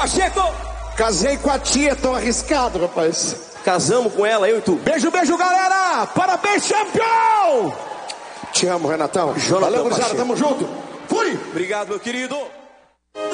Pacheco! Casei com a tia, tô arriscado, rapaz. Casamos com ela, eu e tu. Beijo, beijo, galera! Parabéns, campeão! Te amo, Renatão. Jonathan Valeu, gurizada, Pacheco. tamo junto. Fui! Obrigado, meu querido.